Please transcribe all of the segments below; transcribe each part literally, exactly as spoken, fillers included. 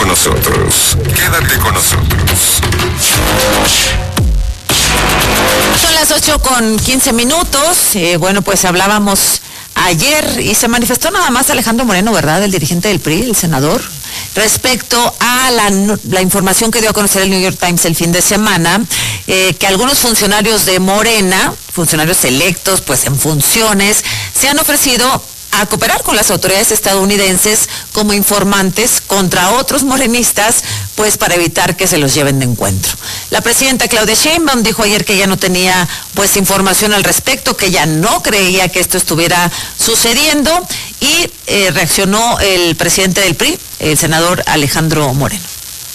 con nosotros. Quédate con nosotros. Son las ocho con quince minutos. Eh, bueno, pues hablábamos ayer y se manifestó nada más Alejandro Moreno, ¿verdad? El dirigente del P R I, el senador, respecto a la, la información que dio a conocer el New York Times el fin de semana, eh, que algunos funcionarios de Morena, funcionarios electos, pues en funciones, se han ofrecido a cooperar con las autoridades estadounidenses como informantes contra otros morenistas, pues para evitar que se los lleven de encuentro. La presidenta Claudia Sheinbaum dijo ayer que ya no tenía pues información al respecto, que ya no creía que esto estuviera sucediendo, y eh, reaccionó el presidente del P R I, el senador Alejandro Moreno.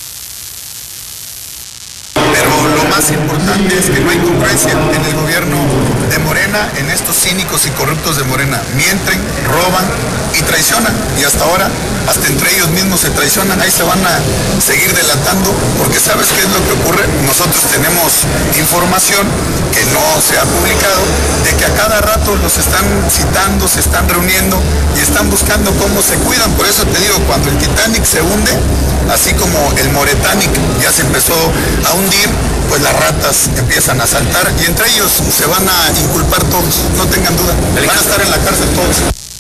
Pero lo más importante es que no hay congruencia en el gobierno de Morena, en estos cínicos y corruptos de Morena. Mienten, roban y traicionan. Y hasta ahora, hasta entre ellos mismos se traicionan. Ahí se van a seguir delatando, porque ¿sabes qué es lo que ocurre? Nosotros tenemos información que no se ha publicado, de que a cada rato los están citando, se están reuniendo y están buscando cómo se cuidan. Por eso te digo, cuando el Titanic se hunde, así como el Moretanic ya se empezó a hundir, pues las ratas empiezan a saltar y entre ellos se van a inculpar todos, no tengan duda, van a estar en la cárcel todos.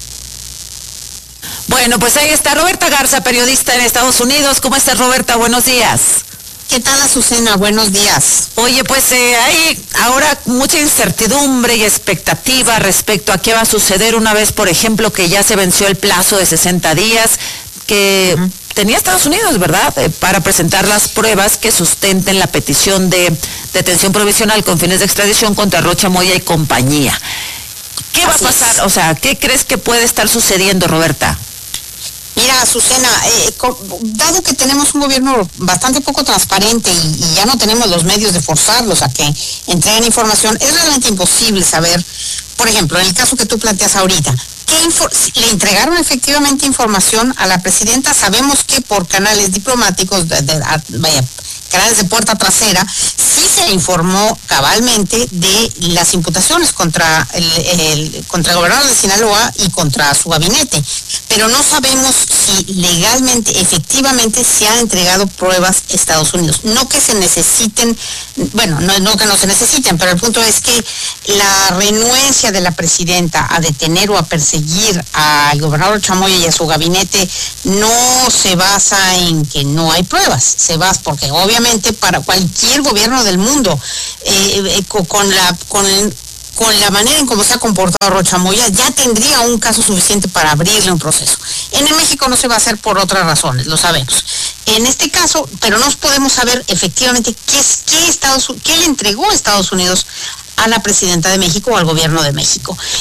Bueno, pues ahí está Roberta Garza, periodista en Estados Unidos. ¿Cómo estás, Roberta? Buenos días. ¿Qué tal, Azucena? Buenos días. Oye, pues eh, hay ahora mucha incertidumbre y expectativa respecto a qué va a suceder una vez, por ejemplo, que ya se venció el plazo de sesenta días, que uh-huh. tenía Estados Unidos, ¿verdad?, eh, para presentar las pruebas que sustenten la petición de detención provisional con fines de extradición contra Rocha Moya y compañía. ¿Qué va Así a pasar? Es. O sea, ¿qué crees que puede estar sucediendo, Roberta? Mira, Azucena, eh, dado que tenemos un gobierno bastante poco transparente y, y ya no tenemos los medios de forzarlos a que entreguen información, es realmente imposible saber, por ejemplo, en el caso que tú planteas ahorita, ¿qué info- le entregaron efectivamente información a la presidenta? Sabemos que por canales diplomáticos, de, de, a, vaya, canales de puerta trasera, sí se informó cabalmente de las imputaciones contra el, el, contra el gobernador de Sinaloa y contra su gabinete, pero no sabemos si legalmente, efectivamente, se han entregado pruebas a Estados Unidos. No que se necesiten, bueno, no, no que no se necesiten, pero el punto es que la renuencia de la presidenta a detener o a perseguir al gobernador Chamoya y a su gabinete no se basa en que no hay pruebas, se basa porque obviamente para cualquier gobierno del mundo, eh, eh, con la con con la manera en cómo se ha comportado Rocha Moya, ya tendría un caso suficiente para abrirle un proceso. En el México no se va a hacer por otras razones, lo sabemos. En este caso, pero no podemos saber efectivamente qué, es, qué, Estados, qué le entregó Estados Unidos a la presidenta de México o al gobierno de México.